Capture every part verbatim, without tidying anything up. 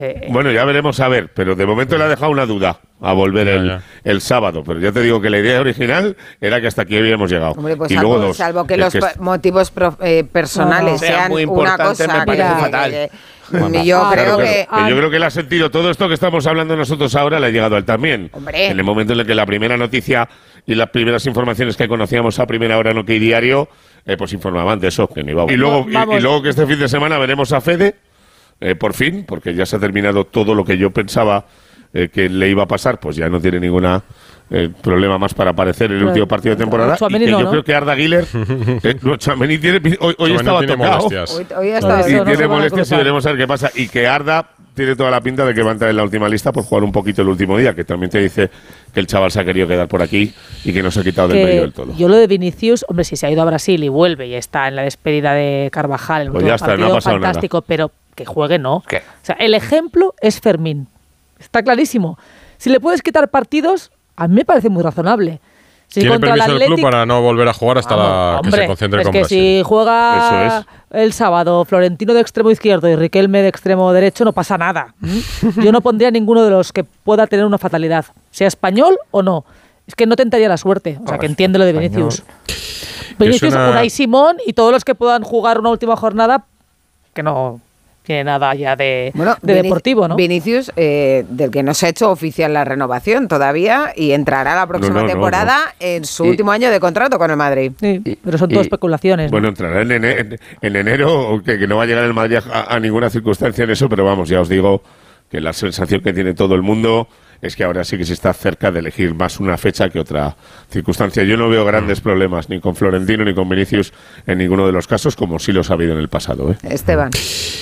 Eh, bueno, ya veremos a ver, pero de momento le ha dejado una duda a volver ya, el, ya. el sábado, pero ya te digo que la idea original era que hasta aquí habíamos llegado. Hombre, pues y salvo, luego dos. salvo que Es los que pa- motivos pro, eh, personales No, no. sean Sea muy una importante, cosa me parece que- fatal. que- Bueno, yo Claro, creo claro, que... que yo creo que él ha sentido todo esto que estamos hablando nosotros ahora, le ha llegado a él también. Hombre. En el momento en el que la primera noticia y las primeras informaciones que conocíamos a primera hora en OK Diario, eh, pues informaban de eso, que no iba a... Y luego, y, y luego que este fin de semana veremos a Fede, eh, por fin, porque ya se ha terminado todo lo que yo pensaba eh, que le iba a pasar, pues ya no tiene ninguna... Eh, problema más para aparecer en el Pero, último partido de temporada. Tchouaméni Y que no, yo ¿no? creo que Arda Güler, eh, no, Tchouaméni tiene, hoy, hoy Tchouaméni estaba tiene tocado. molestias. Hoy, hoy ha estado Eso Y no se tiene van a molestias y cruzar. veremos a ver qué pasa. Y que Arda tiene toda la pinta de que va a entrar en la última lista por jugar un poquito el último día, que también te dice que el chaval se ha querido quedar por aquí y que no se ha quitado del Que medio del todo. yo lo de Vinicius, hombre, si se ha ido a Brasil y vuelve y está en la despedida de Carvajal, en el Pues último ya está, no ha partido, pasado nada. fantástico, pero que juegue no. ¿Qué? O sea, el ejemplo es Fermín. Está clarísimo. Si le puedes quitar partidos, a mí me parece muy razonable. Si Tiene contra el permiso el club Athletic- para no volver a jugar hasta la, Vamos, que hombre, se concentre es con que Brasil. si juega Eso el sábado Florentino de extremo izquierdo y Riquelme de extremo derecho, no pasa nada. ¿Mm? Yo no pondría ninguno de los que pueda tener una fatalidad, sea español o no. Es que no tentaría la suerte. O sea, que entiende lo de Vinicius. Vinicius, una- Unai Simón y todos los que puedan jugar una última jornada, que no tiene nada ya de, Bueno, de Vini- deportivo, ¿no? Vinicius, eh, del que no se ha hecho oficial la renovación todavía y entrará la próxima No, no, no, temporada en su Y- último año de contrato con el Madrid. Sí, Y- pero son y- todas especulaciones. ¿no? Bueno, entrará en, ene- en- en enero, que, que no va a llegar el Madrid a, a ninguna circunstancia en eso, pero vamos, ya os digo que la sensación que tiene todo el mundo es que ahora sí que se está cerca de elegir más una fecha que otra circunstancia. Yo no veo grandes problemas ni con Florentino ni con Vinicius en ninguno de los casos, como sí los ha habido en el pasado, ¿eh? Esteban.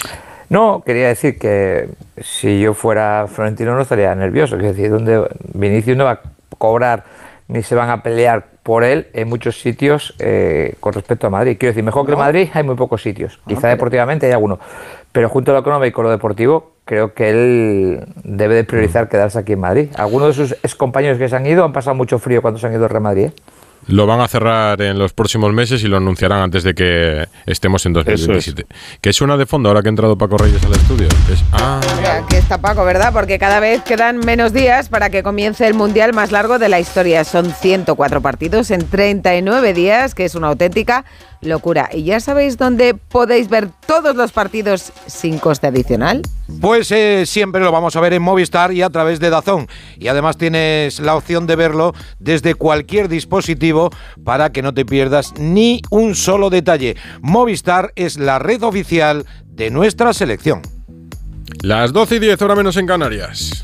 No, quería decir que si yo fuera Florentino no estaría nervioso. Es decir, donde Vinicius no va a cobrar ni se van a pelear por él en muchos sitios eh, con respecto a Madrid. Quiero decir, mejor que el Madrid hay muy pocos sitios. Quizá deportivamente hay algunos. Pero junto a lo económico y lo deportivo, creo que él debe de priorizar quedarse aquí en Madrid. Algunos de sus excompañeros que se han ido han pasado mucho frío cuando se han ido al Real Madrid, ¿eh? Lo van a cerrar en los próximos meses y lo anunciarán antes de que estemos en dos mil veintisiete. ¿Qué suena de fondo ahora que ha entrado Paco Reyes al estudio? Es, ah, Aquí está Paco, ¿verdad? Porque cada vez quedan menos días para que comience el Mundial más largo de la historia. Son ciento cuatro partidos en treinta y nueve días, que es una auténtica locura. ¿Y ya sabéis dónde podéis ver todos los partidos sin coste adicional? Pues eh, siempre lo vamos a ver en Movistar y a través de DAZN. Y además tienes la opción de verlo desde cualquier dispositivo para que no te pierdas ni un solo detalle. Movistar es la red oficial de nuestra selección. las doce y diez, hora menos en Canarias.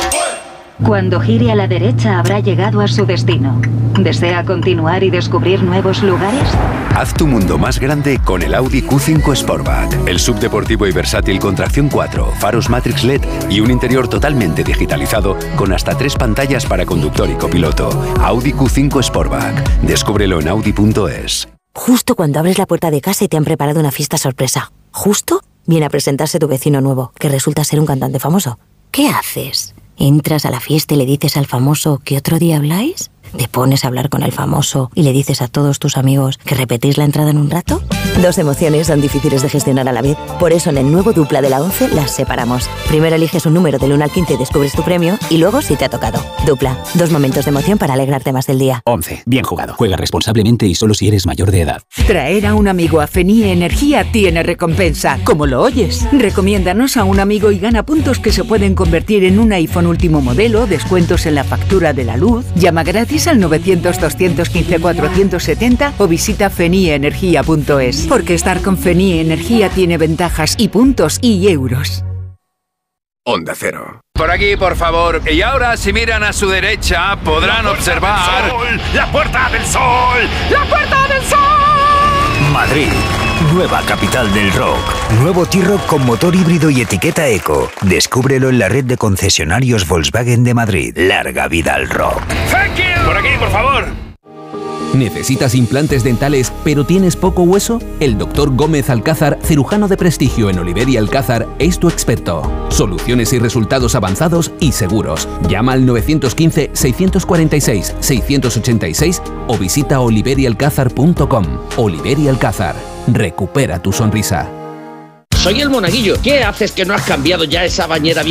Cuando gire a la derecha habrá llegado a su destino. ¿Desea continuar y descubrir nuevos lugares? Haz tu mundo más grande con el Audi Q cinco Sportback. El subdeportivo y versátil con tracción cuatro, faros Matrix L E D y un interior totalmente digitalizado con hasta tres pantallas para conductor y copiloto. Audi Q cinco Sportback. Descúbrelo en audi punto es. Justo cuando abres la puerta de casa y te han preparado una fiesta sorpresa. Justo viene a presentarse tu vecino nuevo, que resulta ser un cantante famoso. ¿Qué haces? ¿Entras a la fiesta y le dices al famoso que otro día habláis? ¿Te pones a hablar con el famoso y le dices a todos tus amigos que repetís la entrada en un rato? Dos emociones son difíciles de gestionar a la vez. Por eso en el nuevo Dupla de la once las separamos. Primero eliges un número del uno al quince y descubres tu premio, y luego si te ha tocado. Dupla, dos momentos de emoción para alegrarte más del día. once. Bien jugado. Juega responsablemente y solo si eres mayor de edad. Traer a un amigo a Fenie Energía tiene recompensa. ¿Cómo lo oyes? Recomiéndanos a un amigo y gana puntos que se pueden convertir en un iPhone último modelo, descuentos en la factura de la luz. Llama gratis al novecientos, doscientos quince, cuatrocientos setenta o visita fenie energía punto es. Porque estar con Fenie Energía tiene ventajas y puntos y euros. Onda Cero. Por aquí, por favor. Y ahora, si miran a su derecha, podrán observar... ¡La Puerta del Sol! ¡La Puerta del Sol! Madrid, nueva capital del rock. Nuevo T-Roc con motor híbrido y etiqueta eco. Descúbrelo en la red de concesionarios Volkswagen de Madrid. Larga vida al rock. ¡Thank you! Por aquí, por favor. ¿Necesitas implantes dentales pero tienes poco hueso? El doctor Gómez Alcázar, cirujano de prestigio en Oliver y Alcázar, es tu experto. Soluciones y resultados avanzados y seguros. Llama al nueve uno cinco, seis cuatro seis, seis ocho seis o visita oliver y alcázar punto com. Oliver y Alcázar. Recupera tu sonrisa. Soy el Monaguillo. ¿Qué haces que no has cambiado ya esa bañera vieja